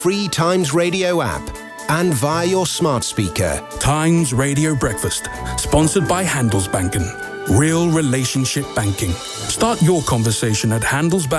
free Times Radio app, and via your smart speaker. Times Radio Breakfast, sponsored by Handelsbanken. Real relationship banking. Start your conversation at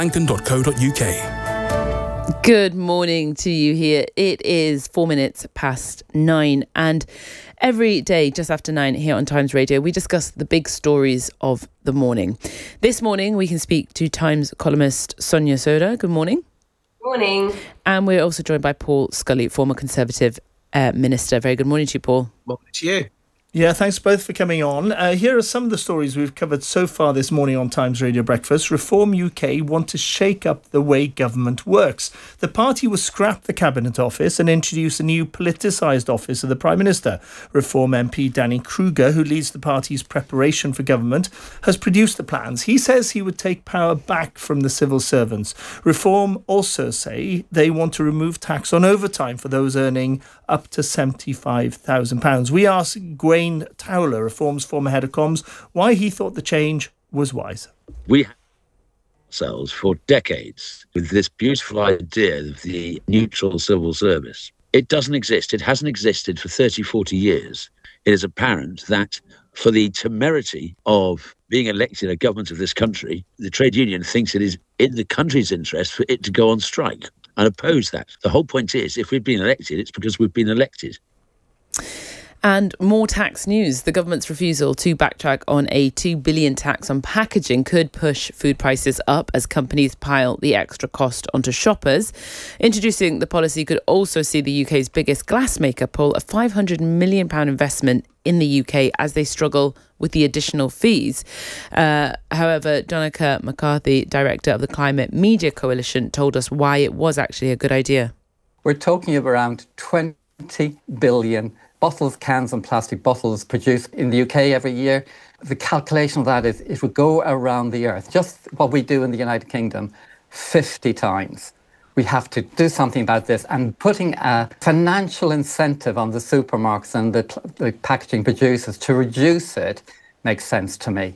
handelsbanken.co.uk. Good morning to you here. It is 4 minutes past 9, and every day just after 9 here on Times Radio, we discuss the big stories of the morning. This morning, we can speak to Times columnist Sonia Sodha. Good morning. Morning. And we're also joined by Paul Scully, former Conservative Minister. Very good morning to you, Paul. Morning to you. Yeah, thanks both for coming on. Here are some of the stories we've covered so far this morning on Times Radio Breakfast. Reform UK want to shake up the way government works. The party will scrap the Cabinet Office and introduce a new politicised office of the Prime Minister. Reform MP Danny Kruger, who leads the party's preparation for government, has produced the plans. He says he would take power back from the civil servants. Reform also say they want to remove tax on overtime for those earning up to £75,000. We asked Gwaine Towler, Reform's former head of comms, why he thought the change was wise. We have ourselves for decades with this beautiful idea of the neutral civil service. It doesn't exist. It hasn't existed for 30, 40 years. It is apparent that for the temerity of being elected a government of this country, the trade union thinks it is in the country's interest for it to go on strike and oppose that. The whole point is, if we've been elected, it's because we've been elected. And more tax news. The government's refusal to backtrack on a £2 billion tax on packaging could push food prices up as companies pile the extra cost onto shoppers. Introducing the policy could also see the UK's biggest glassmaker pull a £500 million investment in the UK as they struggle with the additional fees. However, Donica McCarthy, director of the Climate Media Coalition, told us why it was actually a good idea. We're talking of around 20 billion bottles, cans and plastic bottles produced in the UK every year. The calculation of that is it would go around the earth, just what we do in the United Kingdom, 50 times. We have to do something about this, and putting a financial incentive on the supermarkets and the packaging producers to reduce it makes sense to me.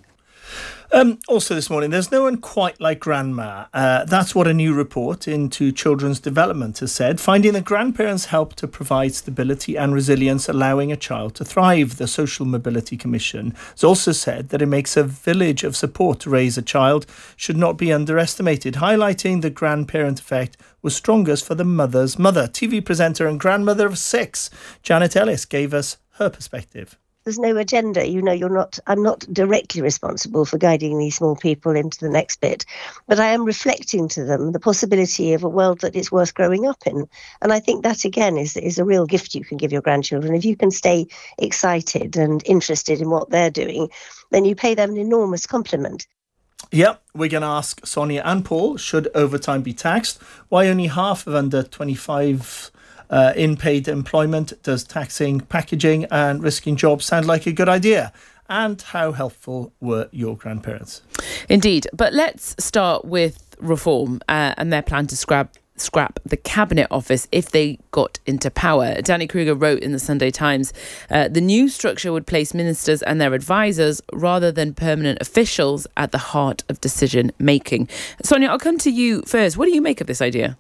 Also this morning, there's no one quite like Grandma. That's what a new report into children's development has said, finding that grandparents help to provide stability and resilience, allowing a child to thrive. The Social Mobility Commission has also said that it makes a village of support to raise a child should not be underestimated, highlighting the grandparent effect was strongest for the mother's mother. TV presenter and grandmother of 6, Janet Ellis, gave us her perspective. There's no agenda. I'm not directly responsible for guiding these small people into the next bit, but I am reflecting to them the possibility of a world that is worth growing up in. And I think that, again, is a real gift you can give your grandchildren. If you can stay excited and interested in what they're doing, then you pay them an enormous compliment. Yep, we're going to ask Sonia and Paul, should overtime be taxed? Why only half of under 25 in paid employment does taxing packaging and risking jobs sound like a good idea? And how helpful were your grandparents? Indeed. But let's start with Reform and their plan to scrap the Cabinet Office if they got into power. Danny Kruger wrote in the Sunday Times, the new structure would place ministers and their advisors rather than permanent officials at the heart of decision making. Sonia, I'll come to you first. What do you make of this idea?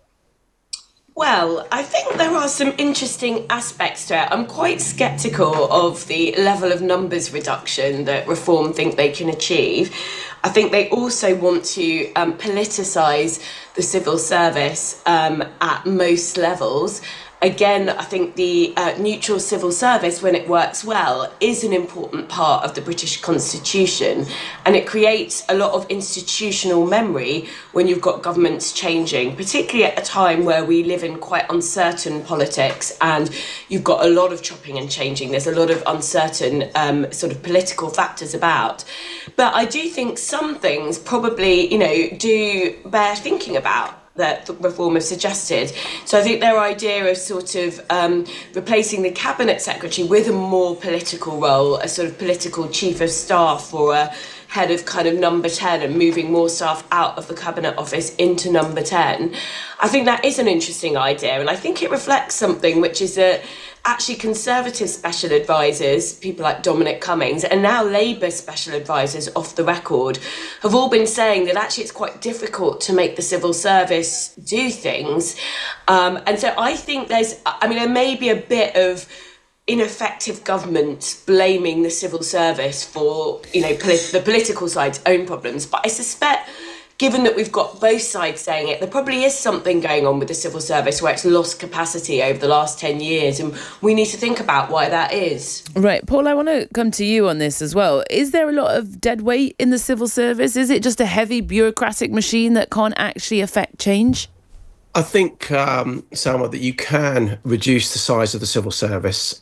Well, I think there are some interesting aspects to it. I'm quite sceptical of the level of numbers reduction that Reform think they can achieve. I think they also want to politicise the civil service at most levels. Again, I think the neutral civil service, when it works well, is an important part of the British Constitution, and it creates a lot of institutional memory when you've got governments changing, particularly at a time where we live in quite uncertain politics and you've got a lot of chopping and changing. There's a lot of uncertain sort of political factors about. But I do think some things probably, do bear thinking about, that Reform have suggested. So I think their idea of sort of replacing the Cabinet Secretary with a more political role, a sort of political chief of staff or a head of kind of number 10 and moving more staff out of the Cabinet Office into number 10. I think that is an interesting idea, and I think it reflects something, which is that actually Conservative special advisors, people like Dominic Cummings, and now Labour special advisors off the record, have all been saying that actually it's quite difficult to make the civil service do things. And so I think there may be a bit of ineffective government blaming the civil service for, the political side's own problems. But I suspect, given that we've got both sides saying it, there probably is something going on with the civil service where it's lost capacity over the last 10 years, and we need to think about why that is. Right. Paul, I want to come to you on this as well. Is there a lot of dead weight in the civil service? Is it just a heavy bureaucratic machine that can't actually affect change? I think, Salma, that you can reduce the size of the civil service.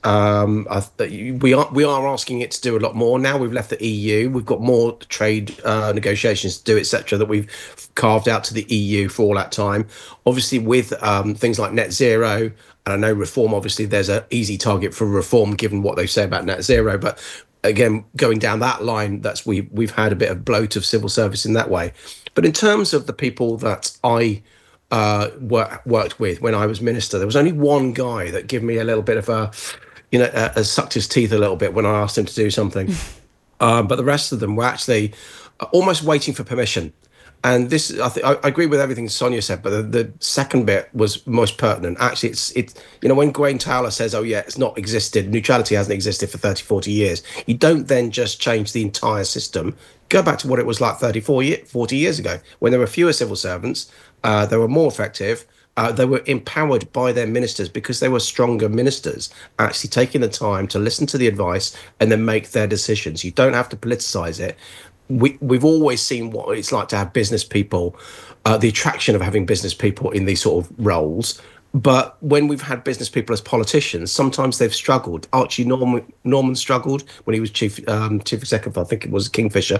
We are asking it to do a lot more. Now we've left the EU, we've got more trade negotiations to do, etc., that we've carved out to the EU for all that time. Obviously, with things like net zero, and I know reform, obviously, there's an easy target for reform given what they say about net zero. But again, going down that line, we've had a bit of bloat of civil service in that way. But in terms of the people that I worked with when I was minister, there was only one guy that gave me a little bit of sucked his teeth a little bit when I asked him to do something. But the rest of them were actually almost waiting for permission. And this, I agree with everything Sonia said, but the second bit was most pertinent. Actually, it's when Gwen Taylor says, oh yeah, it's not existed, neutrality hasn't existed for 30, 40 years. You don't then just change the entire system. Go back to what it was like 40 years ago, when there were fewer civil servants, they were more effective, they were empowered by their ministers because they were stronger ministers, actually taking the time to listen to the advice and then make their decisions. You don't have to politicise it. We've always seen what it's like to have business people, the attraction of having business people in these sort of roles. But when we've had business people as politicians, sometimes they've struggled. Archie Norman struggled when he was chief executive, I think it was Kingfisher,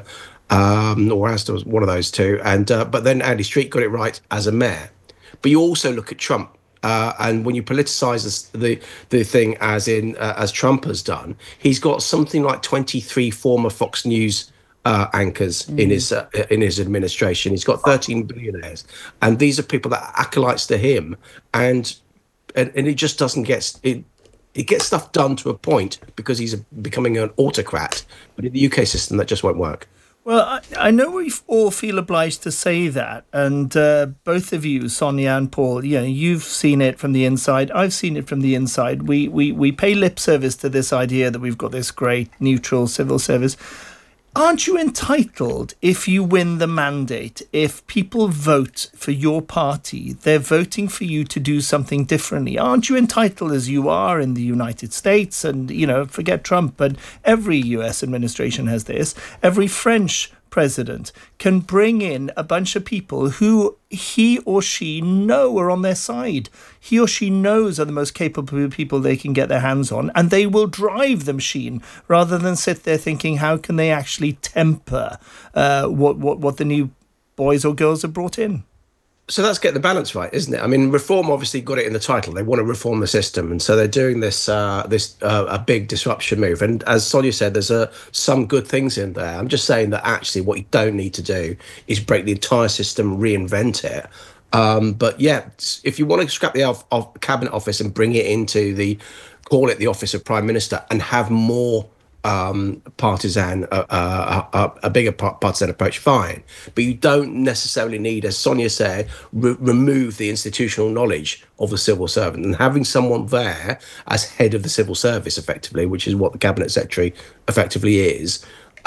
or Astor was one of those two. And but then Andy Street got it right as a mayor. But you also look at Trump. And when you politicise the thing as Trump has done, he's got something like 23 former Fox News anchors in his administration. He's got 13 billionaires, and these are people that are acolytes to him, and it just doesn't get it. It gets stuff done to a point because he's becoming an autocrat. But in the UK system, that just won't work. Well, I know we all feel obliged to say that, and both of you, Sonia and Paul, you've seen it from the inside. I've seen it from the inside. We pay lip service to this idea that we've got this great neutral civil service. Aren't you entitled, if you win the mandate, if people vote for your party, they're voting for you to do something differently? Aren't you entitled, as you are in the United States, and, forget Trump, but every US administration has this, every French president can bring in a bunch of people who he or she know are on their side. He or she knows are the most capable people they can get their hands on, and they will drive the machine rather than sit there thinking, how can they actually temper what the new boys or girls have brought in? So that's getting the balance right, isn't it? I mean, reform obviously got it in the title. They want to reform the system, and so they're doing this a big disruption move. And as Sonia said, there's some good things in there. I'm just saying that actually what you don't need to do is break the entire system, reinvent it. But yeah, if you want to scrap the Cabinet Office and bring it into call it the Office of Prime Minister, and have more partisan, a bigger partisan approach, fine. But you don't necessarily need, as Sonia said, remove the institutional knowledge of the civil servant. And having someone there as head of the civil service, effectively, which is what the Cabinet Secretary effectively is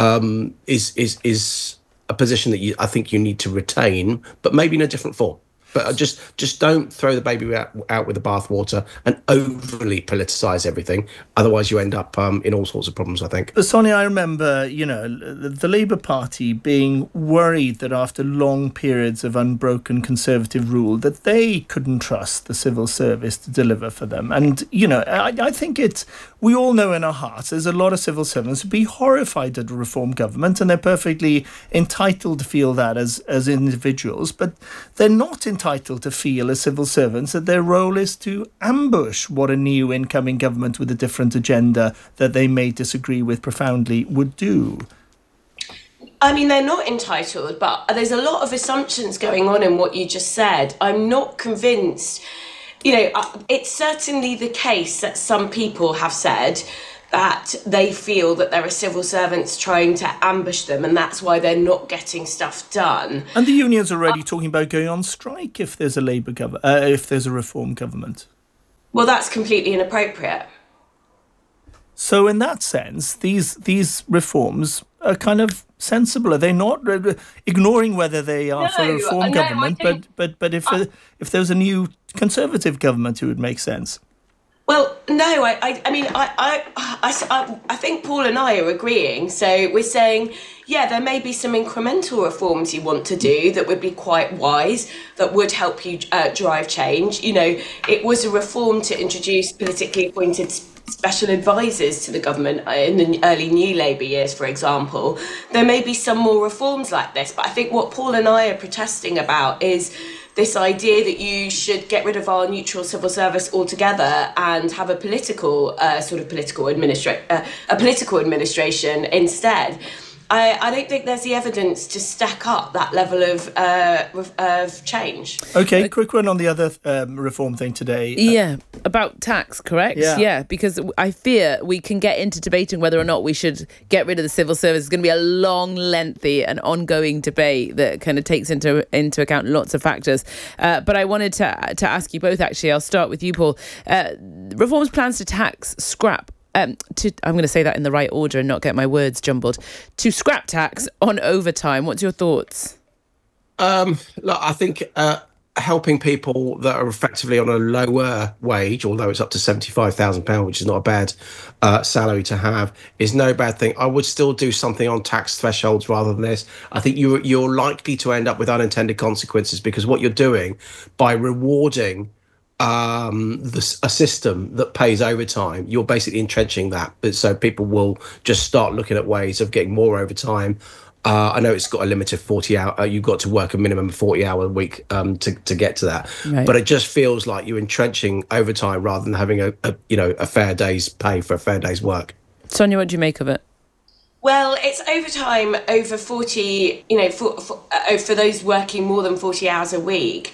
a position that I think you need to retain, but maybe in a different form. But just don't throw the baby out with the bathwater and overly politicise everything. Otherwise, you end up in all sorts of problems, I think. Sonia, I remember, the Labour Party being worried that after long periods of unbroken Conservative rule, that they couldn't trust the civil service to deliver for them. And, I think we all know in our hearts there's a lot of civil servants who'd be horrified at a reform government, and they're perfectly entitled to feel that as individuals, but they're not entitled to feel as civil servants that their role is to ambush what a new incoming government with a different agenda that they may disagree with profoundly would do. I mean, they're not entitled, but there's a lot of assumptions going on in what you just said. I'm not convinced. It's certainly the case that some people have said that they feel that there are civil servants trying to ambush them, and that's why they're not getting stuff done. And the unions are already talking about going on strike if there's a if there's a Reform government. Well, that's completely inappropriate. So in that sense, these reforms are kind of sensible. Are they not? Ignoring whether they are for a Reform government, but if there's a new Conservative government, it would make sense. Well, no, I think Paul and I are agreeing. So we're saying, yeah, there may be some incremental reforms you want to do that would be quite wise, that would help you drive change. It was a reform to introduce politically appointed special advisors to the government in the early New Labour years, for example. There may be some more reforms like this, but I think what Paul and I are protesting about is this idea that you should get rid of our neutral civil service altogether and have a political administration instead. I don't think there's the evidence to stack up that level of change. Okay, quick one on the other reform thing today. Yeah, about tax, correct? Yeah, because I fear we can get into debating whether or not we should get rid of the civil service. It's going to be a long, lengthy and ongoing debate that kind of takes into account lots of factors. But I wanted to ask you both, actually. I'll start with you, Paul. Reform's plans to tax scrap. I'm going to say that in the right order and not get my words jumbled. To scrap tax on overtime. What's your thoughts? Look, I think helping people that are effectively on a lower wage, although it's up to £75,000, which is not a bad salary to have, is no bad thing. I would still do something on tax thresholds rather than this. I think you're likely to end up with unintended consequences, because what you're doing by rewarding a system that pays overtime, you're basically entrenching that. So people will just start looking at ways of getting more overtime. I know it's got a limited 40 hour. You've got to work a minimum of 40-hour week to get to that. Right. But it just feels like you're entrenching overtime rather than having a fair day's pay for a fair day's work. Sonia, what do you make of it? Well, it's overtime over 40, for those working more than 40 hours a week.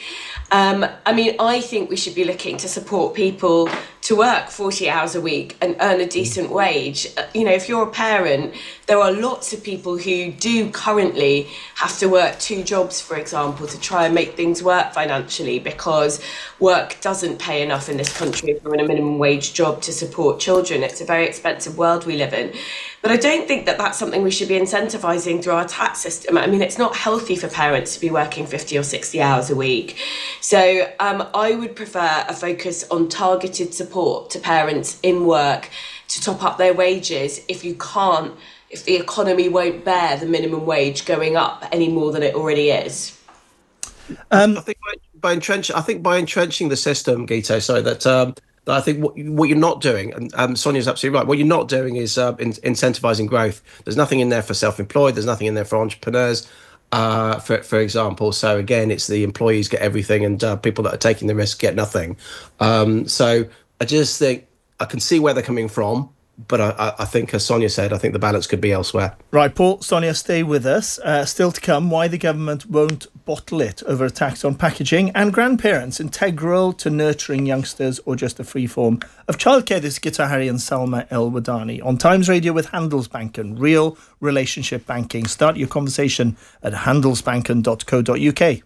I think we should be looking to support people to work 40 hours a week and earn a decent wage. If you're a parent, there are lots of people who do currently have to work 2 jobs, for example, to try and make things work financially, because work doesn't pay enough in this country if you're in a minimum wage job to support children. It's a very expensive world we live in. But I don't think that that's something we should be incentivising through our tax system. It's not healthy for parents to be working 50 or 60 hours a week. So I would prefer a focus on targeted support to parents in work to top up their wages if the economy won't bear the minimum wage going up any more than it already is. I think by entrenching the system, Gito, I think what you're not doing, and Sonia's absolutely right, what you're not doing is incentivising growth. There's nothing in there for self-employed, there's nothing in there for entrepreneurs, for example. So again, it's the employees get everything and people that are taking the risk get nothing. So I just think I can see where they're coming from, but I think, as Sonia said, I think the balance could be elsewhere. Right, Paul, Sonia, stay with us. Still to come, why the government won't bottle it over a tax on packaging, and grandparents integral to nurturing youngsters or just a free form of childcare. This is Gita Hari and Salma El-Wadani on Times Radio with Handelsbanken, real relationship banking. Start your conversation at handelsbanken.co.uk.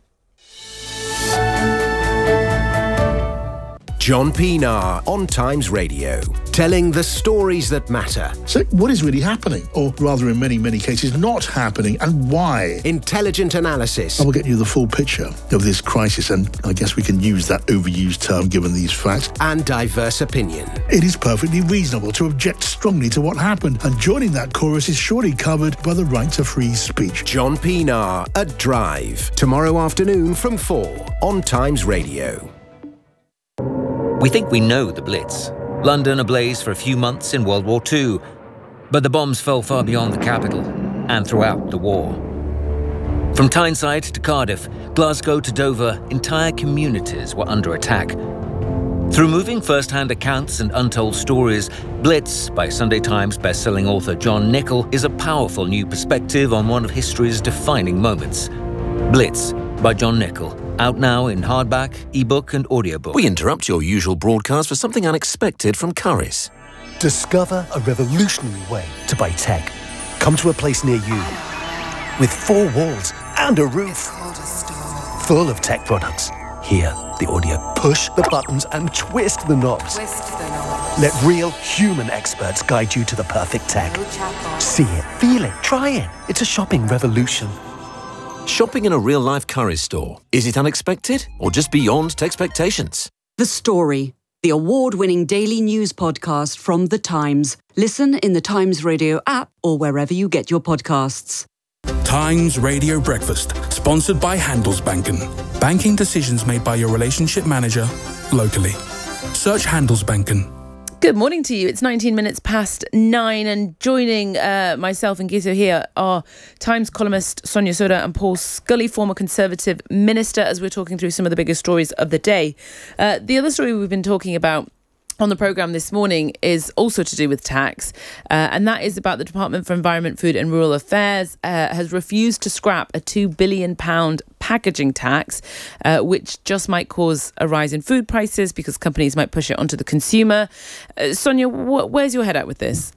John Pienaar on Times Radio, telling the stories that matter. So what is really happening? Or rather, in many, many cases, not happening, and why? Intelligent analysis. I will get you the full picture of this crisis, and I guess we can use that overused term given these facts. And diverse opinion. It is perfectly reasonable to object strongly to what happened, and joining that chorus is surely covered by the right to free speech. John Pienaar at Drive, tomorrow afternoon from 4 on Times Radio. We think we know the Blitz. London ablaze for a few months in World War II. But the bombs fell far beyond the capital and throughout the war. From Tyneside to Cardiff, Glasgow to Dover, entire communities were under attack. Through moving first-hand accounts and untold stories, Blitz, by Sunday Times bestselling author John Nichol, is a powerful new perspective on one of history's defining moments. Blitz, by John Nichol, out now in hardback, ebook and audiobook. We interrupt your usual broadcast for something unexpected from Currys. Discover a revolutionary way to buy tech. Come to a place near you with 4 walls and a roof full of tech products. Hear the audio. Push the buttons and twist the knobs. Let real human experts guide you to the perfect tech. See it, feel it, try it. It's a shopping revolution. Shopping in a real-life Currys store. Is it unexpected or just beyond expectations? The Story, the award-winning daily news podcast from The Times. Listen in the Times Radio app or wherever you get your podcasts. Times Radio Breakfast, sponsored by Handelsbanken. Banking decisions made by your relationship manager locally. Search Handelsbanken. Good morning to you. It's 19 minutes past 9, and joining myself and Gizo here are Times columnist Sonia Soda and Paul Scully, former Conservative minister, as we're talking through some of the biggest stories of the day. The other story we've been talking about on the programme this morning is also to do with tax, and that is about the Department for Environment, Food and Rural Affairs has refused to scrap a £2 billion packaging tax, which just might cause a rise in food prices because companies might push it onto the consumer. Sonia, where's your head at with this?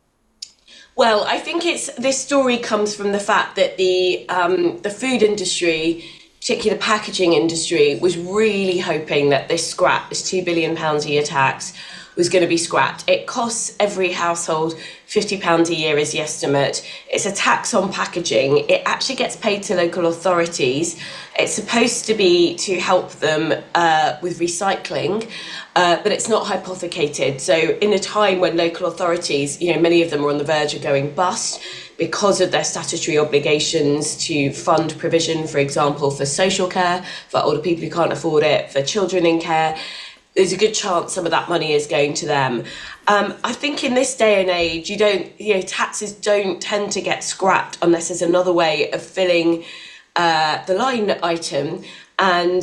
Well, I think this story comes from the fact that the food industry, particularly the packaging industry, was really hoping that this £2 billion a year tax was going to be scrapped. It costs every household £50 a year is the estimate. It's a tax on packaging. It actually gets paid to local authorities. It's supposed to be to help them with recycling, but it's not hypothecated. So in a time when local authorities, many of them are on the verge of going bust because of their statutory obligations to fund provision, for example, for social care, for older people who can't afford it, for children in care, there's a good chance some of that money is going to them. I think in this day and age, taxes don't tend to get scrapped unless there's another way of filling the line item. And,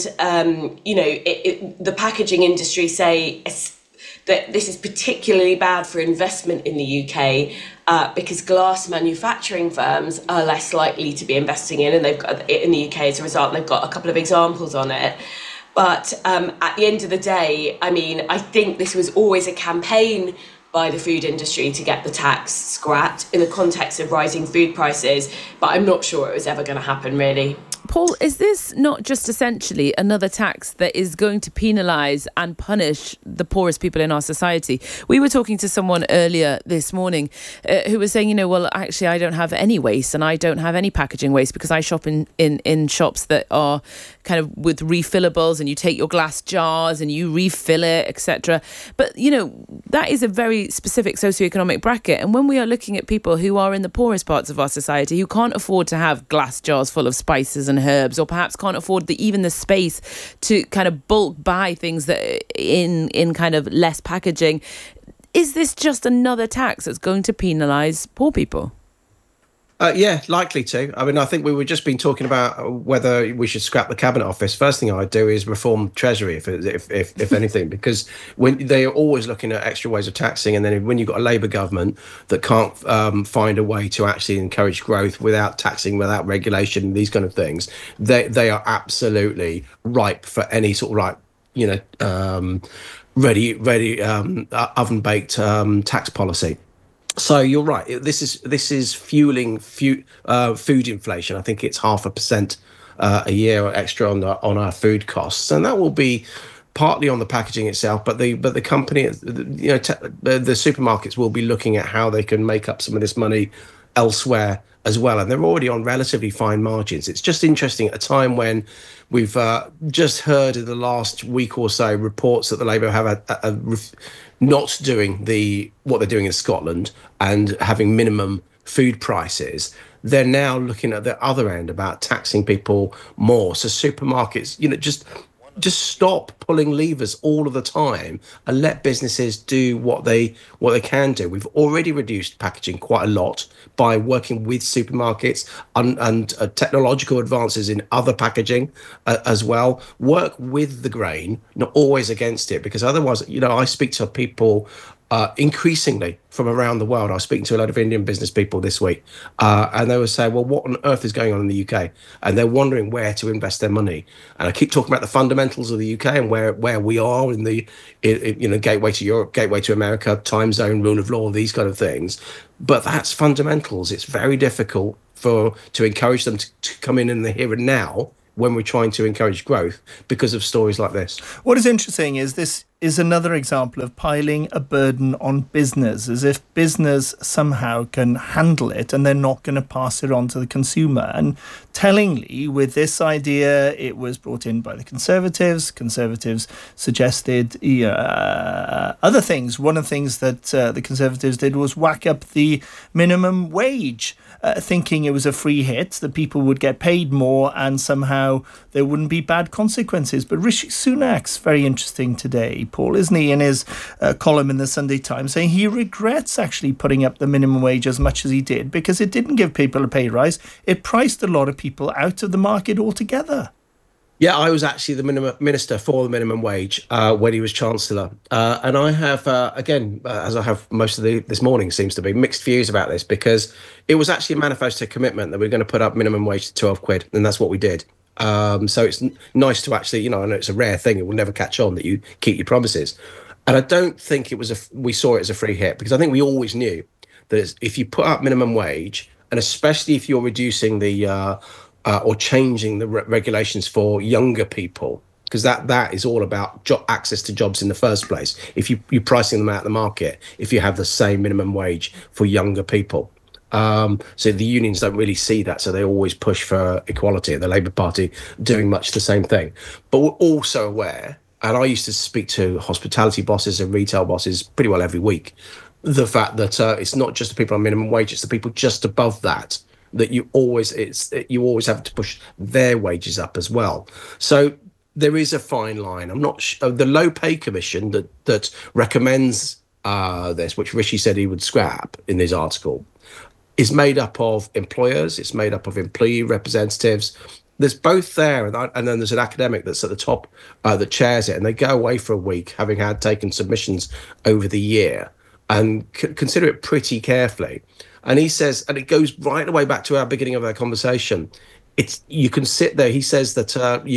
the packaging industry say that this is particularly bad for investment in the UK because glass manufacturing firms are less likely to be investing in they've got in the UK as a result. They've got a couple of examples on it. But at the end of the day, I think this was always a campaign by the food industry to get the tax scrapped in the context of rising food prices. But I'm not sure it was ever going to happen, really. Paul, is this not just essentially another tax that is going to penalise and punish the poorest people in our society? We were talking to someone earlier this morning who was saying, well, actually, I don't have any waste and I don't have any packaging waste because I shop in shops that are kind of with refillables, and you take your glass jars and you refill it, etc. But, that is a very specific socioeconomic bracket. And when we are looking at people who are in the poorest parts of our society who can't afford to have glass jars full of spices and herbs, or perhaps can't afford even the space to kind of bulk buy things that in kind of less packaging, is this just another tax that's going to penalise poor people? Yeah, likely to. I think we were just been talking about whether we should scrap the Cabinet Office. First thing I'd do is reform Treasury, if anything, because when they are always looking at extra ways of taxing, and then when you've got a Labour government that can't find a way to actually encourage growth without taxing, without regulation, these kind of things, they are absolutely ripe for any sort of ready oven baked tax policy. So you're right. This is fueling food inflation. I think it's 0.5% a year extra on our food costs, and that will be partly on the packaging itself. But the company, the supermarkets will be looking at how they can make up some of this money elsewhere as well, and they're already on relatively fine margins. It's just interesting at a time when we've just heard in the last week or so reports that the Labour have not doing what they're doing in Scotland and having minimum food prices. They're now looking at the other end about taxing people more. So supermarkets, just just stop pulling levers all of the time and let businesses do what they can do. We've already reduced packaging quite a lot by working with supermarkets and technological advances in other packaging as well. Work with the grain, not always against it, because otherwise, I speak to people increasingly from around the world. I was speaking to a lot of Indian business people this week, and they were saying, well, what on earth is going on in the UK? And they're wondering where to invest their money. And I keep talking about the fundamentals of the UK and where we are in the gateway to Europe, gateway to America, time zone, rule of law, these kind of things. But that's fundamentals. It's very difficult to encourage them to come in the here and now when we're trying to encourage growth because of stories like this. What is interesting is this is another example of piling a burden on business, as if business somehow can handle it and they're not going to pass it on to the consumer. And tellingly, with this idea, it was brought in by the Conservatives. Conservatives suggested other things. One of the things that the Conservatives did was whack up the minimum wage, thinking it was a free hit, that people would get paid more and somehow there wouldn't be bad consequences. But Rishi Sunak's very interesting today, Paul, isn't he, in his column in the Sunday Times, saying he regrets actually putting up the minimum wage as much as he did because it didn't give people a pay rise. It priced a lot of people out of the market altogether. Yeah, I was actually the minister for the minimum wage when he was Chancellor. And I have, as I have most of this morning, seems to be, mixed views about this, because it was actually a manifesto commitment that we're going to put up minimum wage to 12 quid. And that's what we did. So it's nice to actually, I know it's a rare thing. It will never catch on that you keep your promises. And I don't think we saw it as a free hit, because I think we always knew that if you put up minimum wage, and especially if you're reducing the or changing the regulations for younger people, because that is all about access to jobs in the first place. If you're pricing them out of the market, if you have the same minimum wage for younger people. So the unions don't really see that, so they always push for equality. The Labour Party doing much the same thing. But we're also aware, and I used to speak to hospitality bosses and retail bosses pretty well every week, the fact that it's not just the people on minimum wage, it's the people just above that you always have to push their wages up as well. So there is a fine line. I'm not the Low Pay Commission that recommends this, which Rishi said he would scrap in his article, is made up of employers. It's made up of employee representatives. There's both there, and then there's an academic that's at the top that chairs it, and they go away for a week, having taken submissions over the year, and consider it pretty carefully. And he says, and it goes right the way back to our beginning of our conversation, you can sit there. He says that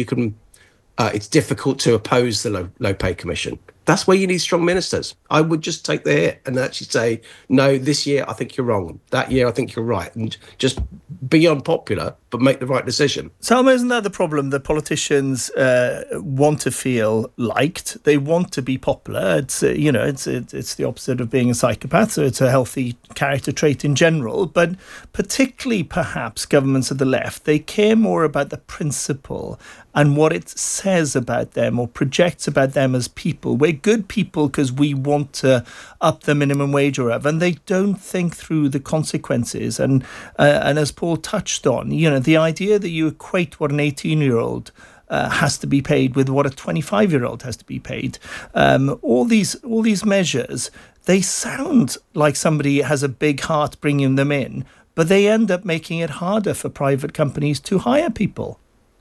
it's difficult to oppose the low pay commission. That's where you need strong ministers. I would just take the hit and actually say, no, this year I think you're wrong. That year I think you're right. And just be unpopular, but make the right decision. Salma, isn't that the problem? The politicians want to feel liked. They want to be popular. It's it's the opposite of being a psychopath. So it's a healthy character trait in general. But particularly perhaps governments of the left, they care more about the principle and what it says about them or projects about them as people. We're good people because we want to up the minimum wage or whatever, and they don't think through the consequences. And as Paul touched on, the idea that you equate what an 18-year-old has to be paid with what a 25-year-old has to be paid, all these measures, they sound like somebody has a big heart bringing them in, but they end up making it harder for private companies to hire people.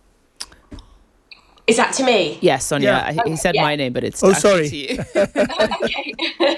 Is that to me? Yes, Sonia. Yeah. He said my name, but it's sorry. To you. Okay.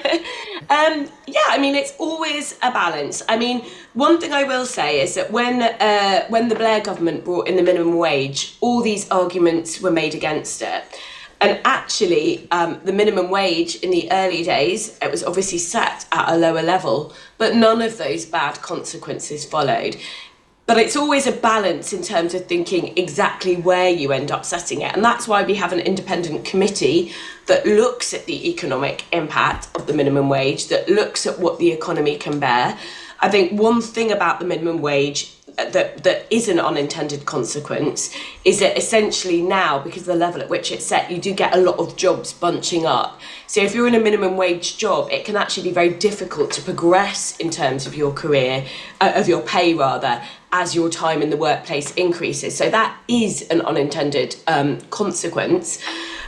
I mean, it's always a balance. I mean, one thing I will say is that when the Blair government brought in the minimum wage, all these arguments were made against it. And actually, the minimum wage in the early days, it was obviously set at a lower level, but none of those bad consequences followed. But it's always a balance in terms of thinking exactly where you end up setting it. And that's why we have an independent committee that looks at the economic impact of the minimum wage, that looks at what the economy can bear. I think one thing about the minimum wage that is an unintended consequence is that essentially now, because of the level at which it's set, you do get a lot of jobs bunching up. So if you're in a minimum wage job, it can actually be very difficult to progress in terms of your career, of your pay rather, as your time in the workplace increases. So that is an unintended consequence.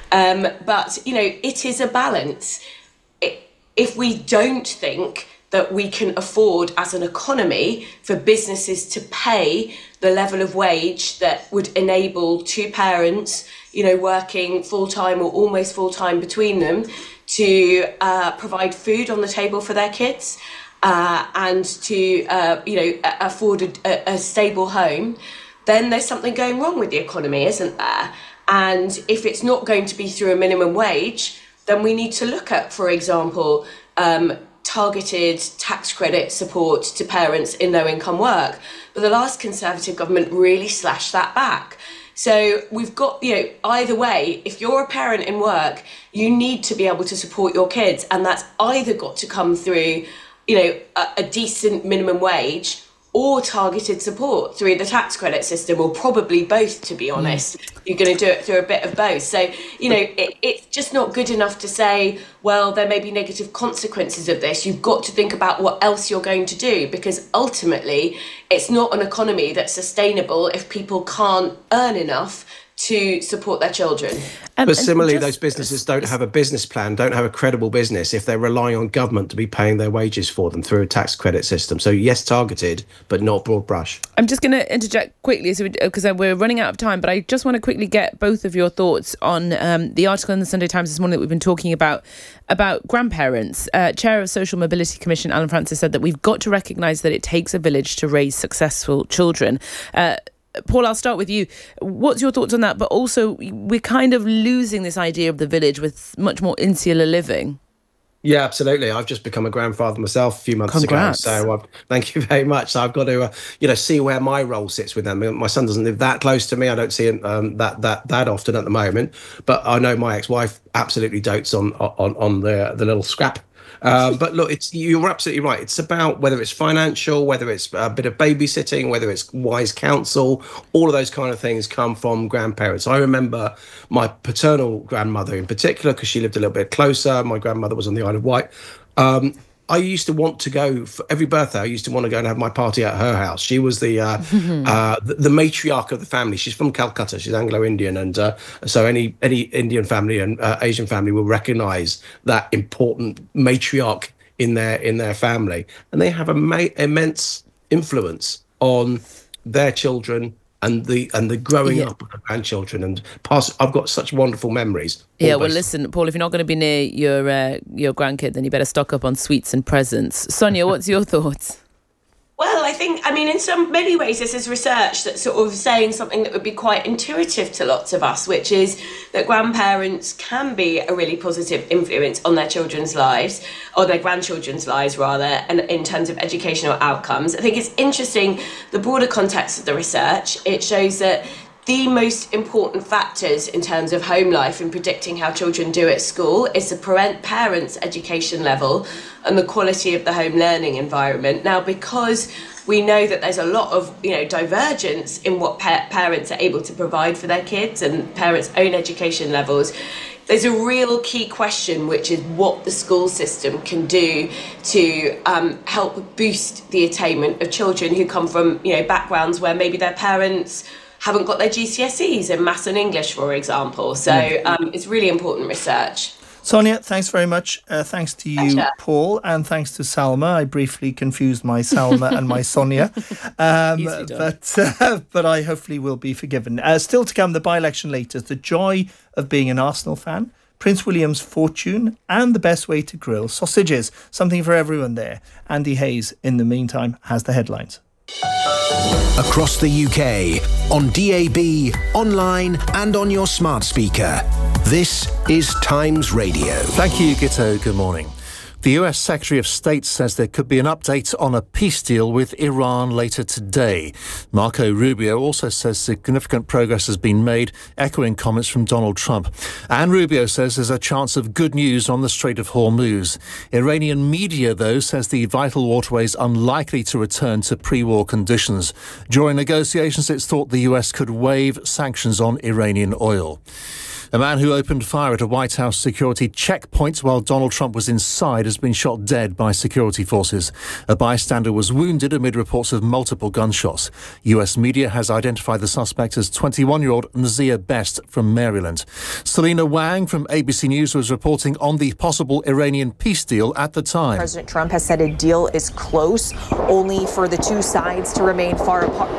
But, it is a balance. If we don't think that we can afford as an economy for businesses to pay the level of wage that would enable two parents, working full-time or almost full-time between them to provide food on the table for their kids and to, afford a stable home, then there's something going wrong with the economy, isn't there? And if it's not going to be through a minimum wage, then we need to look at, for example, targeted tax credit support to parents in low-income work. But the last Conservative government really slashed that back. So we've got, either way, if you're a parent in work, you need to be able to support your kids. And that's either got to come through, a decent minimum wage or targeted support through the tax credit system, or probably both, to be honest. You're going to do it through a bit of both. So, it's just not good enough to say, well, there may be negative consequences of this. You've got to think about what else you're going to do, because ultimately it's not an economy that's sustainable if people can't earn enough to support their children. But similarly, those businesses don't have a business plan, don't have a credible business if they're relying on government to be paying their wages for them through a tax credit system. So yes, targeted, but not broad brush. I'm just going to interject quickly because we're running out of time, but I just want to quickly get both of your thoughts on the article in the Sunday Times this morning that we've been talking about grandparents. Chair of Social Mobility Commission, Alan Francis, said that we've got to recognise that it takes a village to raise successful children. Paul, I'll start with you. What's your thoughts on that? But also, we're kind of losing this idea of the village with much more insular living. Yeah, absolutely. I've just become a grandfather myself a few months ago. So thank you very much. So I've got to, see where my role sits with them. My son doesn't live that close to me. I don't see him that often at the moment. But I know my ex-wife absolutely dotes on the little scrap. But look, you're absolutely right. It's about whether it's financial, whether it's a bit of babysitting, whether it's wise counsel. All of those kind of things come from grandparents. I remember my paternal grandmother in particular, because she lived a little bit closer. My grandmother was on the Isle of Wight. I used to want to go for every birthday. I used to want to go and have my party at her house. She was the matriarch of the family. She's from Calcutta. She's Anglo-Indian, and so any Indian family and Asian family will recognise that important matriarch in their family, and they have immense influence on their children and the growing up of the grandchildren. And I've got such wonderful memories. Yeah, well, listen, Paul, if you're not going to be near your grandkid, then you better stock up on sweets and presents. Sonia, what's your thoughts? Well, in many ways, this is research that's sort of saying something that would be quite intuitive to lots of us, which is that grandparents can be a really positive influence on their children's lives, or their grandchildren's lives, rather, and in terms of educational outcomes. I think it's interesting, the broader context of the research. It shows that the most important factors in terms of home life in predicting how children do at school is the parents' education level and the quality of the home learning environment. Now, because we know that there's a lot of divergence in what parents are able to provide for their kids and parents' own education levels, there's a real key question, which is what the school system can do to help boost the attainment of children who come from backgrounds where maybe their parents haven't got their GCSEs in maths and English, for example. So it's really important research. Sonia, thanks very much. Thanks to you, Pleasure. Paul, and thanks to Salma. I briefly confused my Salma and my Sonia, but I hopefully will be forgiven. Still to come, the by-election latest, the joy of being an Arsenal fan, Prince William's fortune, and the best way to grill sausages. Something for everyone there. Andy Hayes, in the meantime, has the headlines. Across the UK, on DAB, online and on your smart speaker. This is Times Radio. Thank you, Gito. Good morning. The US Secretary of State says there could be an update on a peace deal with Iran later today. Marco Rubio also says significant progress has been made, echoing comments from Donald Trump. And Rubio says there's a chance of good news on the Strait of Hormuz. Iranian media, though, says the vital waterway is unlikely to return to pre-war conditions. During negotiations, it's thought the US could waive sanctions on Iranian oil. A man who opened fire at a White House security checkpoint while Donald Trump was inside has been shot dead by security forces. A bystander was wounded amid reports of multiple gunshots. US media has identified the suspect as 21-year-old Nazir Best from Maryland. Selena Wang from ABC News was reporting on the possible Iranian peace deal at the time. President Trump has said a deal is close, only for the two sides to remain far apart.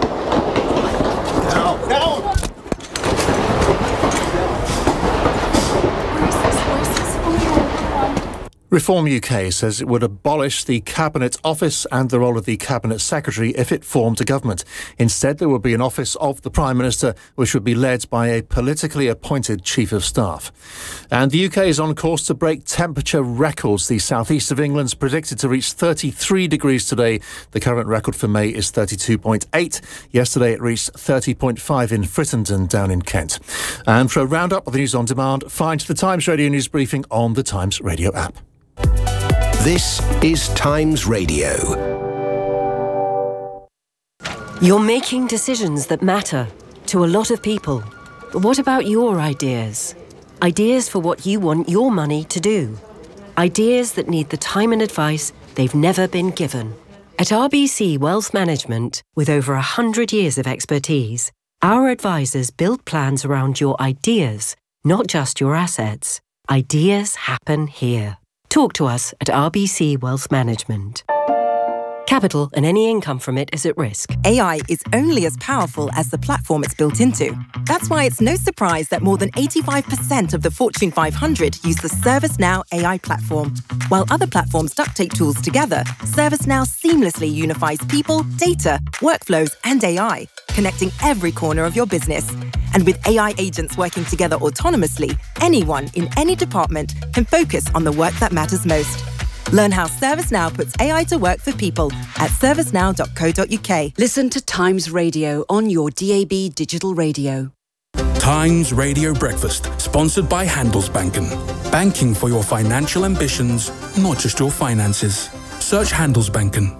No. Reform UK says it would abolish the Cabinet Office and the role of the Cabinet Secretary if it formed a government. Instead, there would be an Office of the Prime Minister, which would be led by a politically appointed Chief of Staff. And the UK is on course to break temperature records. The southeast of England's predicted to reach 33 degrees today. The current record for May is 32.8. Yesterday, it reached 30.5 in Frittenden, down in Kent. And for a roundup of the news on demand, find the Times Radio News Briefing on the Times Radio app. This is Times Radio. You're making decisions that matter to a lot of people. But what about your ideas? Ideas for what you want your money to do. Ideas that need the time and advice they've never been given. At RBC Wealth Management, with over 100 years of expertise, our advisors build plans around your ideas, not just your assets. Ideas happen here. Talk to us at RBC Wealth Management. Capital and any income from it is at risk. AI is only as powerful as the platform it's built into. That's why it's no surprise that more than 85% of the Fortune 500 use the ServiceNow AI platform. While other platforms duct tape tools together, ServiceNow seamlessly unifies people, data, workflows, and AI, connecting every corner of your business. And with AI agents working together autonomously, anyone in any department can focus on the work that matters most. Learn how ServiceNow puts AI to work for people at servicenow.co.uk. Listen to Times Radio on your DAB digital radio. Times Radio Breakfast, sponsored by Handelsbanken. Banking for your financial ambitions, not just your finances. Search Handelsbanken.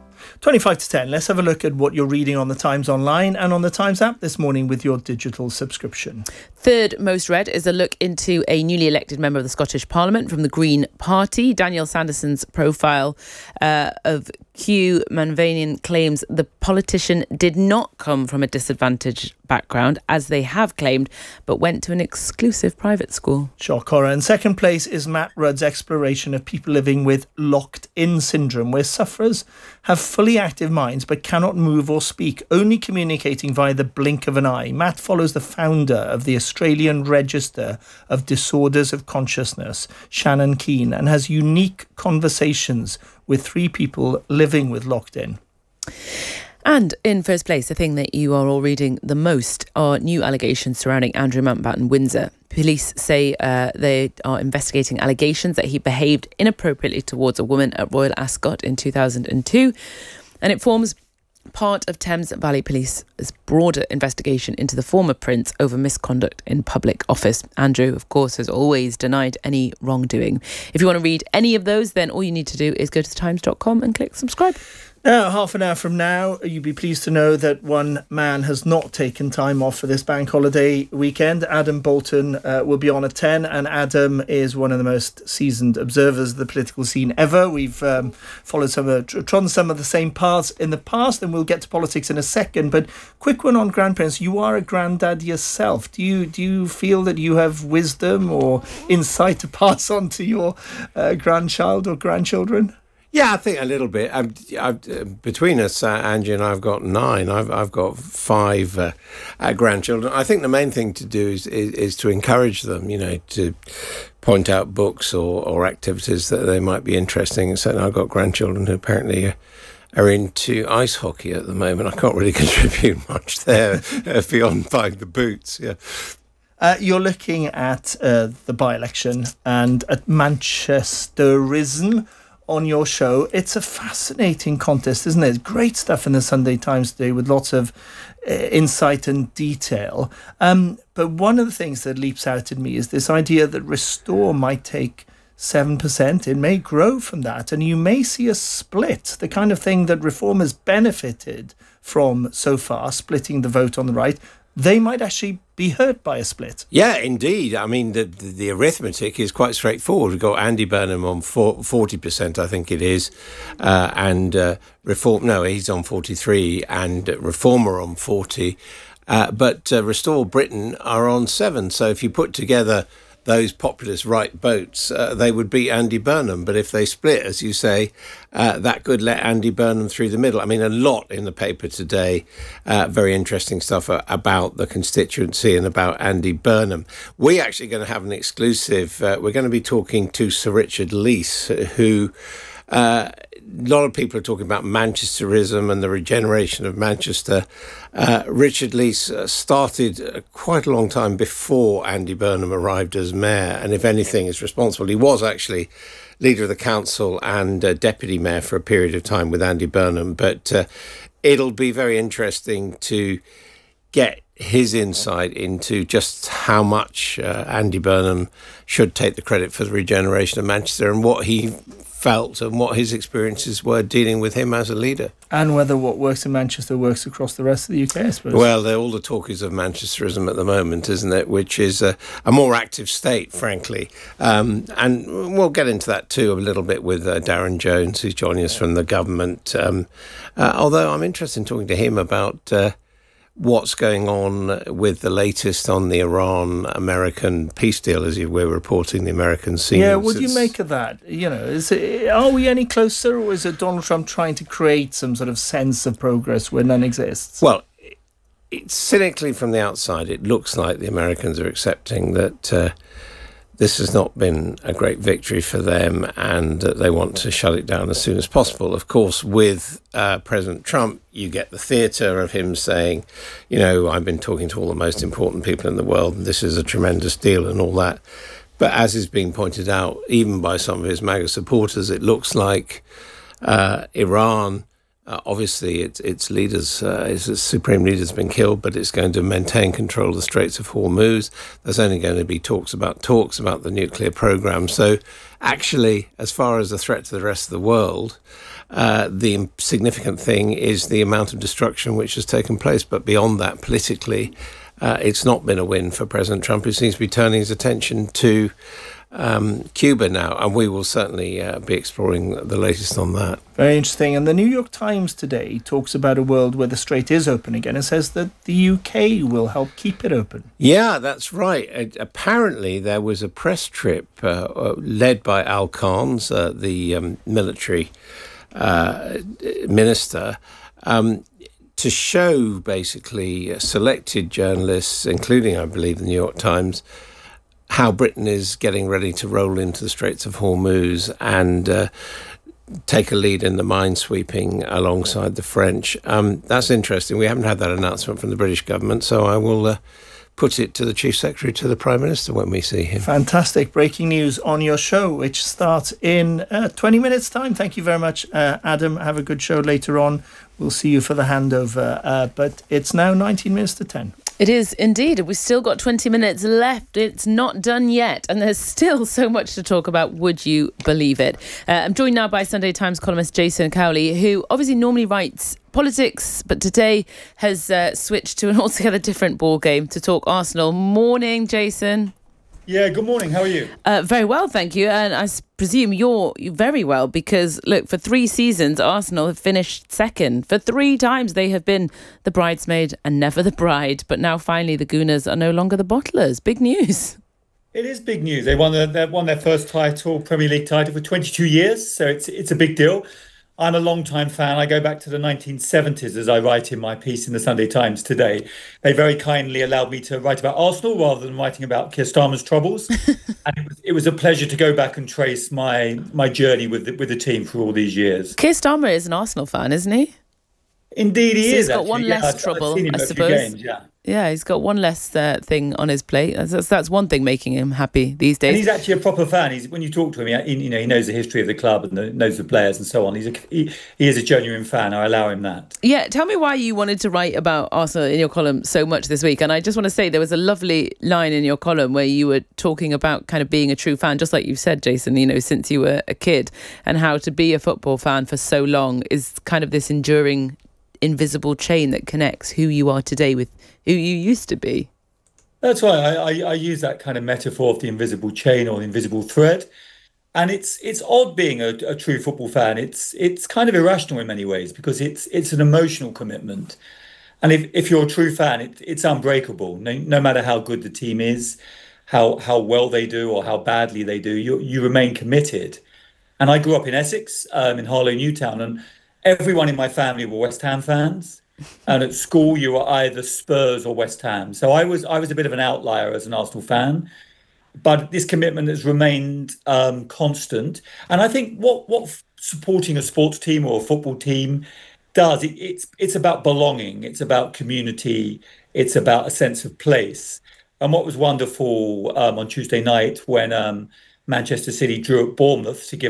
25 to 10. Let's have a look at what you're reading on the Times Online and on the Times app this morning with your digital subscription. Third most read is a look into a newly elected member of the Scottish Parliament from the Green Party. Daniel Sanderson's profile of Hugh Manvanian claims the politician did not come from a disadvantaged background, as they have claimed, but went to an exclusive private school. Shock horror. In second place is Matt Rudd's exploration of people living with locked-in syndrome, where sufferers have fully active minds but cannot move or speak, only communicating via the blink of an eye. Matt follows the founder of the Australian Register of Disorders of Consciousness, Shannon Keane, and has unique conversations with 3 people living with locked-in. And in first place, the thing that you are all reading the most are new allegations surrounding Andrew Mountbatten Windsor. Police say they are investigating allegations that he behaved inappropriately towards a woman at Royal Ascot in 2002. And it forms part of Thames Valley Police's broader investigation into the former Prince over misconduct in public office. Andrew, of course, has always denied any wrongdoing. If you want to read any of those, then all you need to do is go to thetimes.com and click subscribe. Now, half an hour from now, you'll be pleased to know that one man has not taken time off for this bank holiday weekend. Adam Bolton will be on at 10, and Adam is one of the most seasoned observers of the political scene ever. We've followed trodden some of the same paths in the past, and we'll get to politics in a second. But quick one on grandparents. You are a granddad yourself. Do you feel that you have wisdom or insight to pass on to your grandchild or grandchildren? Yeah, I think a little bit. Between us, Angie and I've got 9. I've got 5 grandchildren. I think the main thing to do is to encourage them, to point out books or activities that they might be interesting. And certainly I've got grandchildren who apparently are into ice hockey at the moment. I can't really contribute much there beyond buying the boots, yeah. You're looking at the by-election and at Manchesterism. on your show. It's a fascinating contest, isn't it? Great stuff in the Sunday Times today with lots of insight and detail. But one of the things that leaps out at me is this idea that Restore might take 7%. It may grow from that, and you may see a split, the kind of thing that Reform has benefited from so far, splitting the vote on the right. They might actually be hurt by a split. Yeah, indeed. I mean, the arithmetic is quite straightforward. We've got Andy Burnham on 40%, I think it is, and Reform, no, he's on 43, and Reform are on 40, but Restore Britain are on 7. So if you put together those populist right votes, they would beat Andy Burnham. But if they split, as you say, that could let Andy Burnham through the middle. I mean, a lot in the paper today, very interesting stuff about the constituency and about Andy Burnham. We're actually going to have an exclusive. We're going to be talking to Sir Richard Leese, who... a lot of people are talking about Manchesterism and the regeneration of Manchester. Richard Leese started quite a long time before Andy Burnham arrived as mayor, and if anything is responsible. He was actually leader of the council and deputy mayor for a period of time with Andy Burnham. But it'll be very interesting to get his insight into just how much Andy Burnham should take the credit for the regeneration of Manchester and what he felt and what his experiences were dealing with him as a leader. And whether what works in Manchester works across the rest of the UK, I suppose. Well, all the talk is of Manchesterism at the moment, isn't it? Which is a more active state, frankly. And we'll get into that too a little bit with Darren Jones, who's joining us from the government. Although I'm interested in talking to him about... what's going on with the latest on the Iran-American peace deal, as we're reporting the American scenes. Yeah, what do you make of that? You know, are we any closer, or is it Donald Trump trying to create some sort of sense of progress where none exists? Well, cynically from the outside, it looks like the Americans are accepting that this has not been a great victory for them and that they want to shut it down as soon as possible. Of course, with President Trump, you get the theatre of him saying, you know, I've been talking to all the most important people in the world and this is a tremendous deal and all that. But as is being pointed out, even by some of his MAGA supporters, it looks like Iran... obviously, its leaders, its supreme leader's been killed, but it's going to maintain control of the Straits of Hormuz. There's only going to be talks about the nuclear program. So, actually, as far as the threat to the rest of the world, the significant thing is the amount of destruction which has taken place. But beyond that, politically, it's not been a win for President Trump, who seems to be turning his attention to Cuba now, and we will certainly be exploring the latest on that. Very interesting. And the New York Times today talks about a world where the Strait is open again and says that the UK will help keep it open. Yeah, that's right. Apparently there was a press trip led by Al Carnes, the military minister, to show basically selected journalists, including, I believe, the New York Times, how Britain is getting ready to roll into the Straits of Hormuz and take a lead in the minesweeping alongside the French. That's interesting. We haven't had that announcement from the British government, so I will put it to the Chief Secretary, to the Prime Minister when we see him. Fantastic. Breaking news on your show, which starts in 20 minutes' time. Thank you very much, Adam. Have a good show later on. We'll see you for the handover. But it's now 19 minutes to 10. It is indeed. We've still got 20 minutes left. It's not done yet. And there's still so much to talk about. Would you believe it? I'm joined now by Sunday Times columnist Jason Cowley, who obviously normally writes politics, but today has switched to an altogether different ball game to talk Arsenal. Morning, Jason. Yeah, good morning. How are you? Very well, thank you. And I presume you're very well because, look, for 3 seasons, Arsenal have finished second. For 3 times, they have been the bridesmaid and never the bride. But now, finally, the Gooners are no longer the bottlers. Big news. It is big news. They won their first title, Premier League title, for 22 years. So it's a big deal. I'm a long-time fan. I go back to the 1970s, as I write in my piece in the Sunday Times today. They very kindly allowed me to write about Arsenal rather than writing about Keir Starmer's troubles. And it was a pleasure to go back and trace my journey with the team for all these years. Keir Starmer is an Arsenal fan, isn't he? Indeed, he is. He's got one less trouble, I suppose. Yeah, he's got one less thing on his plate. That's one thing making him happy these days. And he's actually a proper fan. When you talk to him, he knows the history of the club and knows the players and so on. He is a genuine fan. I allow him that. Yeah, tell me why you wanted to write about Arsenal in your column so much this week. And I just want to say there was a lovely line in your column where you were talking about kind of being a true fan, just like you've said, Jason, since you were a kid, and how to be a football fan for so long is kind of this enduring invisible chain that connects who you are today with who you used to be. That's right. I use that kind of metaphor of the invisible chain or the invisible thread. And it's odd being a true football fan. It's kind of irrational in many ways because it's an emotional commitment. And if you're a true fan, it's unbreakable. No matter how good the team is, how well they do or how badly they do, you remain committed. And I grew up in Essex, in Harlow Newtown, and everyone in my family were West Ham fans, and at school you were either Spurs or West Ham. So I was a bit of an outlier as an Arsenal fan, but this commitment has remained constant. And I think what supporting a sports team or a football team does, it's about belonging, it's about community, it's about a sense of place. And what was wonderful on Tuesday night when Manchester City drew at Bournemouth to give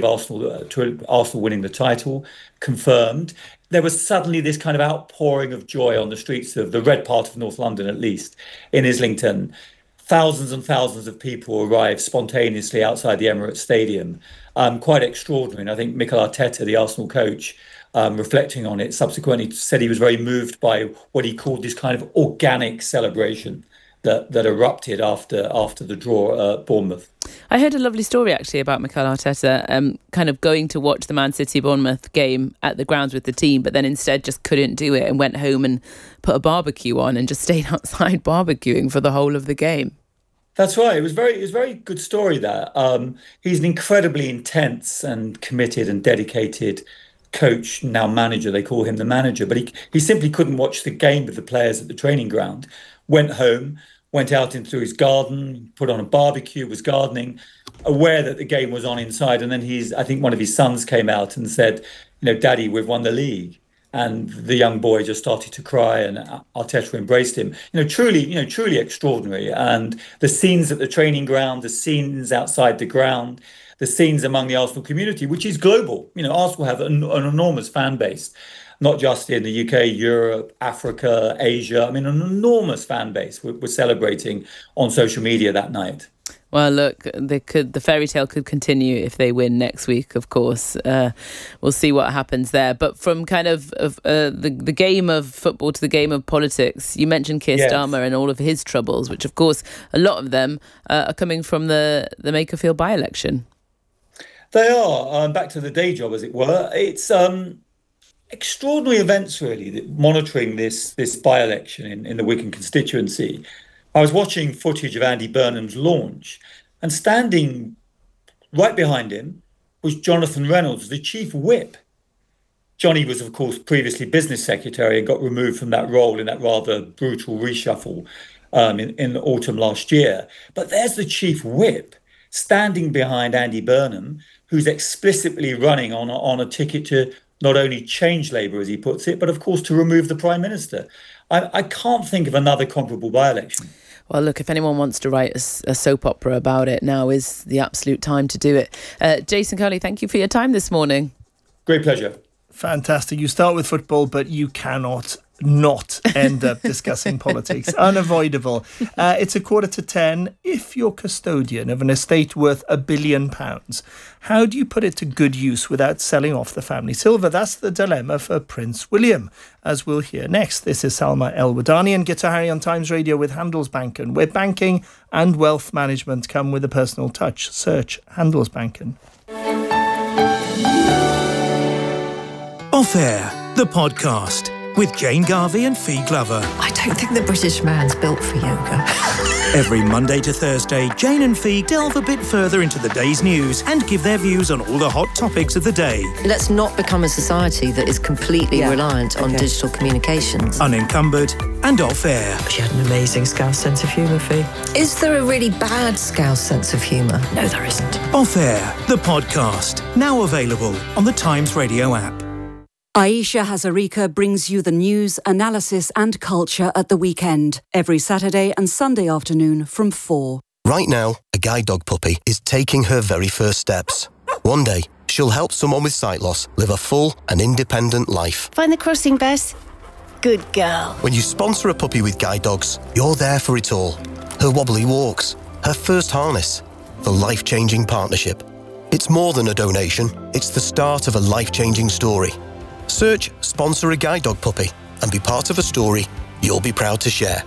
Arsenal winning the title confirmed, there was suddenly this kind of outpouring of joy on the streets of the red part of North London, at least in Islington. Thousands and thousands of people arrived spontaneously outside the Emirates Stadium. Quite extraordinary. And I think Mikel Arteta, the Arsenal coach, reflecting on it, subsequently said he was very moved by what he called this kind of organic celebration that erupted after the draw at Bournemouth. I heard a lovely story actually about Mikel Arteta kind of going to watch the Man City Bournemouth game at the grounds with the team, but then instead just couldn't do it and went home and put a barbecue on and just stayed outside barbecuing for the whole of the game. That's right. It was a very good story there. He's an incredibly intense and committed and dedicated coach, now manager. They call him the manager, but he simply couldn't watch the game with the players at the training ground. Went home, went out into his garden, put on a barbecue, was gardening, aware that the game was on inside. And then I think one of his sons came out and said, Daddy, we've won the league. And the young boy just started to cry, and Arteta embraced him. Truly extraordinary. And the scenes at the training ground, the scenes outside the ground, the scenes among the Arsenal community, which is global. Arsenal have an enormous fan base, not just in the UK, Europe, Africa, Asia. An enormous fan base we're celebrating on social media that night. Well, look, the fairy tale could continue if they win next week, of course. We'll see what happens there. But from kind of the game of football to the game of politics, you mentioned Keir Starmer and all of his troubles, which, of course, a lot of them are coming from the Makerfield by-election. They are. Back to the day job, as it were. It's extraordinary events, really, monitoring this by-election in the Wigan constituency. I was watching footage of Andy Burnham's launch, and standing right behind him was Jonathan Reynolds, the chief whip. Johnny was, of course, previously business secretary and got removed from that role in that rather brutal reshuffle in the autumn last year. But there's the chief whip standing behind Andy Burnham, who's explicitly running on a ticket to not only change Labour, as he puts it, but, of course, to remove the Prime Minister. I can't think of another comparable by-election. Well, look, if anyone wants to write a soap opera about it, now is the absolute time to do it. Jason Curley, thank you for your time this morning. Great pleasure. Fantastic. You start with football, but you cannot not end up discussing politics. Unavoidable. It's 9:45. If you're custodian of an estate worth £1 billion, how do you put it to good use without selling off the family silver? That's the dilemma for Prince William, as we'll hear next. This is Salma El-Wadani and Gitta Harry on Times Radio with Handelsbanken, where banking and wealth management come with a personal touch. Search Handelsbanken. Off Air, the podcast with Jane Garvey and Fee Glover. I don't think the British man's built for yoga. Every Monday to Thursday, Jane and Fee delve a bit further into the day's news and give their views on all the hot topics of the day. Let's not become a society that is completely reliant on digital communications. Unencumbered and off air. She had an amazing Scouse sense of humour, Fee. Is there a really bad Scouse sense of humour? No, there isn't. Off Air, the podcast, now available on the Times Radio app. Aisha Hazarika brings you the news, analysis and culture at the weekend, every Saturday and Sunday afternoon from 4. Right now, a guide dog puppy is taking her very first steps. One day, she'll help someone with sight loss live a full and independent life. Find the crossing, Bess. Good girl. When you sponsor a puppy with guide dogs, you're there for it all. Her wobbly walks, her first harness, the life-changing partnership. It's more than a donation, it's the start of a life-changing story. Search Sponsor a Guide Dog Puppy and be part of a story you'll be proud to share.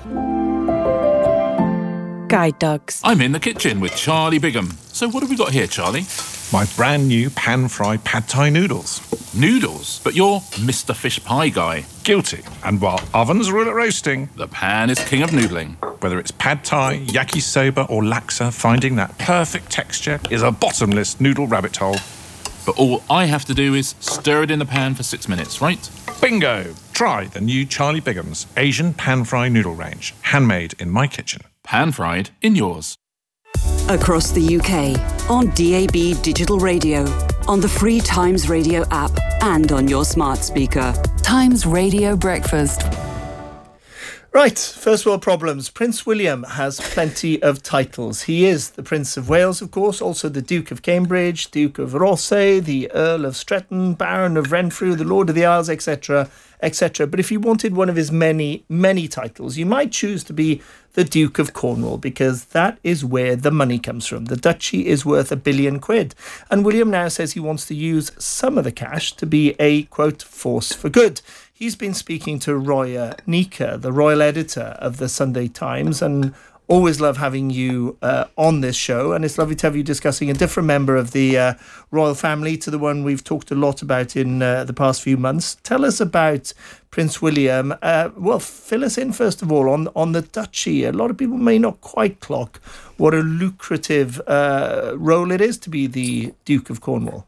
Guide dogs. I'm in the kitchen with Charlie Bigham. So what have we got here, Charlie? My brand new pan-fried pad thai noodles. Noodles? But you're Mr. Fish Pie guy. Guilty. And while ovens rule at roasting, the pan is king of noodling. Whether it's pad thai, yakisoba or laksa, finding that perfect texture is a bottomless noodle rabbit hole. But all I have to do is stir it in the pan for 6 minutes, right? Bingo! Try the new Charlie Bigham's Asian pan-fried noodle range. Handmade in my kitchen. Pan-fried in yours. Across the UK, on DAB Digital Radio, on the free Times Radio app and on your smart speaker. Times Radio Breakfast. Right, first world problems. Prince William has plenty of titles. He is the Prince of Wales, of course, also the Duke of Cambridge, Duke of Rothesay, the Earl of Stretton, Baron of Renfrew, the Lord of the Isles, etc., etc. But if you wanted one of his many, many titles, you might choose to be the Duke of Cornwall, because that is where the money comes from. The duchy is worth £1 billion. And William now says he wants to use some of the cash to be a, quote, force for good. He's been speaking to Roya Nika, the royal editor of the Sunday Times, and always love having you on this show. And it's lovely to have you discussing a different member of the royal family to the one we've talked a lot about in the past few months. Tell us about Prince William. Well, fill us in, first of all, on the duchy. A lot of people may not quite clock what a lucrative role it is to be the Duke of Cornwall.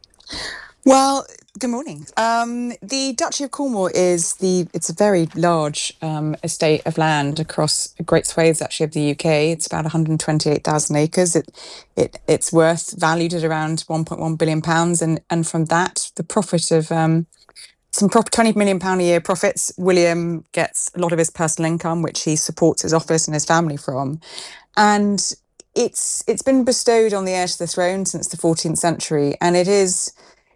Well, good morning. The Duchy of Cornwall it's a very large estate of land across great swathes actually of the UK. It's about 128,000 acres. It's valued at around £1.1 billion, and from that, the profit of £20 million a year profits. William gets a lot of his personal income, which he supports his office and his family from, and it's been bestowed on the heir to the throne since the 14th century, and it is.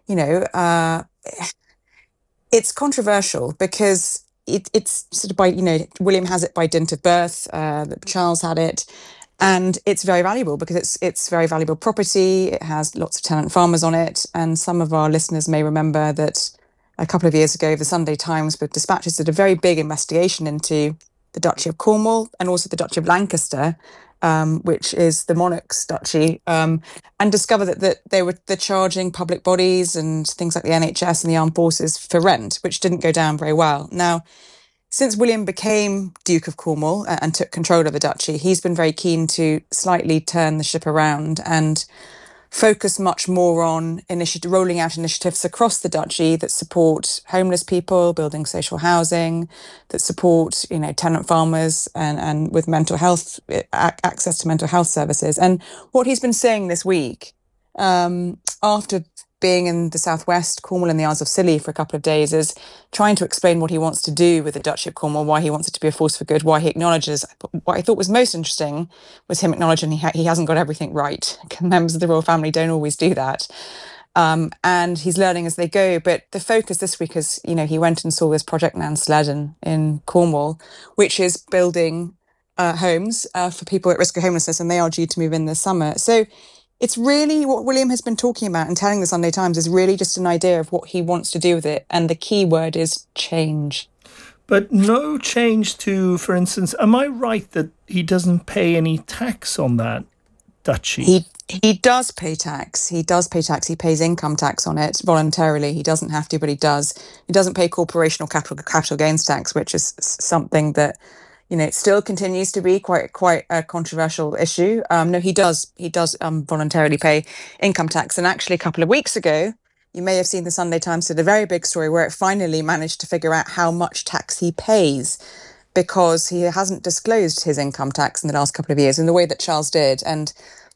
It's controversial because it's sort of William has it by dint of birth, Charles had it, and it's very valuable because it's very valuable property. It has lots of tenant farmers on it, and some of our listeners may remember that a couple of years ago, the Sunday Times with Dispatches did a very big investigation into the Duchy of Cornwall and also the Duchy of Lancaster, which is the monarch's duchy, and discovered that they're charging public bodies and things like the NHS and the armed forces for rent, which didn't go down very well. Now, since William became Duke of Cornwall and took control of the duchy, he's been very keen to slightly turn the ship around and focus much more on rolling out initiatives across the duchy that support homeless people, building social housing, that support tenant farmers and with mental health access to mental health services. And what he's been saying this week, after being in the southwest, Cornwall and the Isles of Scilly for a couple of days, is trying to explain what he wants to do with the Duchy of Cornwall, why he wants it to be a force for good, why he acknowledges. What I thought was most interesting was him acknowledging he hasn't got everything right. Members of the royal family don't always do that. And he's learning as they go. But the focus this week is, he went and saw this project Nans Leden in Cornwall, which is building homes for people at risk of homelessness, and they are due to move in this summer. So it's really what William has been talking about and telling the Sunday Times is really just an idea of what he wants to do with it. And the key word is change. But no change to, for instance, am I right that he doesn't pay any tax on that duchy? He does pay tax. He does pay tax. He pays income tax on it voluntarily. He doesn't have to, but he does. He doesn't pay corporation or capital gains tax, which is something that it still continues to be quite a controversial issue. No, he does voluntarily pay income tax. And actually, a couple of weeks ago, you may have seen the Sunday Times did a very big story where it finally managed to figure out how much tax he pays, because he hasn't disclosed his income tax in the last couple of years in the way that Charles did. And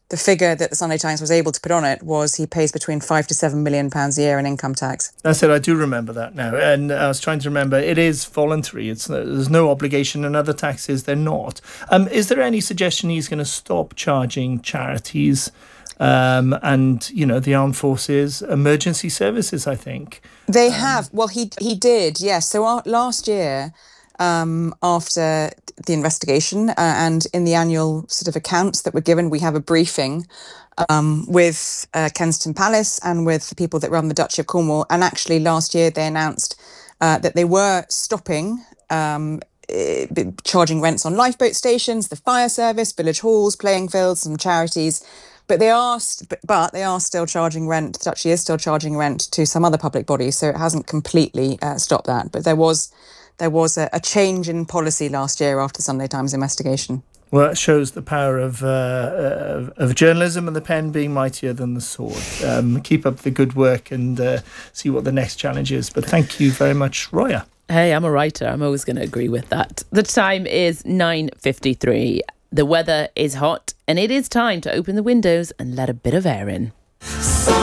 the figure that the Sunday Times was able to put on it was he pays between £5 to £7 million a year in income tax. That's it. I do remember that now. And I was trying to remember, it is voluntary. There's no obligation, and other taxes, they're not. Is there any suggestion he's going to stop charging charities and, the armed forces, emergency services, I think? They have. Well, he did, yes. So last year, after the investigation and in the annual sort of accounts that were given, we have a briefing with Kensington Palace and with the people that run the Duchy of Cornwall. And actually last year they announced that they were stopping charging rents on lifeboat stations, the fire service, village halls, playing fields, some charities. But they are still charging rent. The Duchy is still charging rent to some other public bodies, so it hasn't completely stopped that. But there was a change in policy last year after the Sunday Times investigation. Well, it shows the power of journalism and the pen being mightier than the sword. Keep up the good work and see what the next challenge is. But thank you very much, Roya. Hey, I'm a writer. I'm always going to agree with that. The time is 9:53. The weather is hot and it is time to open the windows and let a bit of air in.